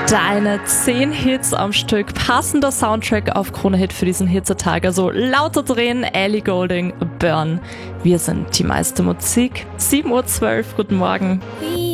Deine 10 Hits am Stück, passender Soundtrack auf Krone-Hit für diesen Hitzetag. Also lauter drehen, Ellie Goulding, Burn. Wir sind die meiste Musik. 7:12 Uhr, guten Morgen.